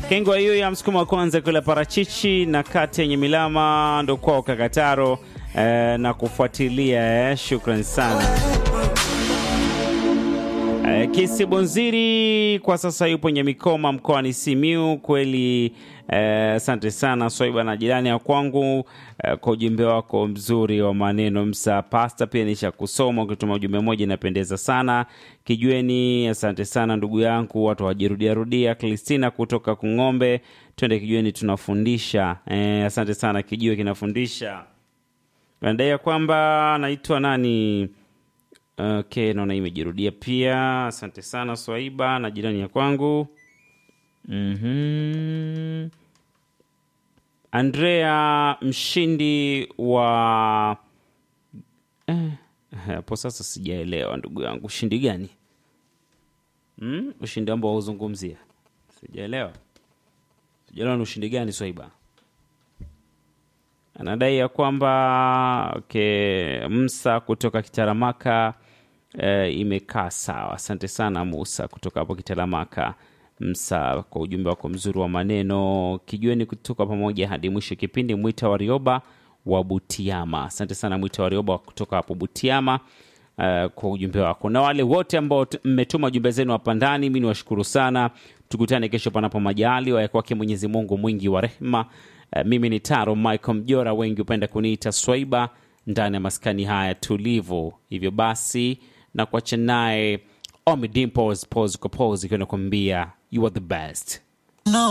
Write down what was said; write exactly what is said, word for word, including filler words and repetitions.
Kengo hiyo ya msukuma wa kwanza kula parachichi na kati yenye milama ndo kwao Kakataro eh, na kufuatilia eh, shukran sana. Eh, Kisi Bonziri kwa sasa yupo Nyamikoma mkoani Simiu kweli. Asante eh, sana Swaiba na jirani ya kwangu eh, kwa ujumbe wako mzuri wa maneno msa pasta pia nisha kusoma ukituma ujumbe moja inapendeza sana. Kijueni asante sana ndugu yangu watu wajirudia rudia. Kristina kutoka Kung'ombe twende Kijueni tunafundisha eh, asante sana Kijue kinafundisha. Nadai kwamba naitwa nani? Okay, naona imejirudia pia. Asante sana Swaiba na jirani ya kwangu. Mhm. Andrea mshindi wa eh hapo sasa sijaelewa ndugu yangu. Ushindi gani? Mm? Ushindi ambao uzungumzia. Sijaelewa. Sijaelewa ni ushindi gani Swaiba? Anadai ya kwamba okay, Musa kutoka Kitaramaka e, imekaa sawa. Asante sana Musa kutoka hapo Kitaramaka. Musa kwa ujumbe wako mzuri wa maneno. Kijueni kutoka pamoja hadi mwisho kipindi. Mwita Warioba wa Butiama. Asante sana Mwita Warioba kutoka hapo Butiama uh, kwa ujumbe wako. Na wale wote ambao mmetuma jumbe zenu hapa ndani mimi niwashukuru sana. Tukutane kesho panapo majaliwa ya kwake Mwenyezi Mungu mwingi wa rehema. Uh, mimi ni Taro Michael Mjora, wengi upenda kuniita Swaiba, ndani ya maskani haya tulivu. Hivyo basi na kuacha naye Omi Dimples pose kwa pose ikiwa nakwambia you are the best. No.